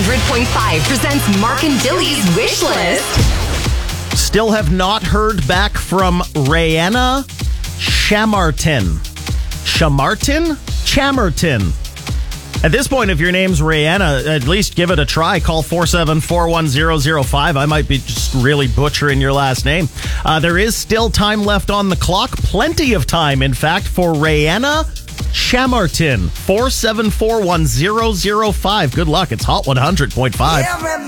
100.5 presents Mark and Billy's Wish List. Still have not heard back from Rayanna Chamartin. Chamartin. At this point, if your name's Rayanna, at least give it a try. Call 474-1005. I might be just really butchering your last name. There is still time left on the clock. Plenty of time, in fact, for Rayanna Chamartin. 474-1005. Good luck. It's Hot 100.5.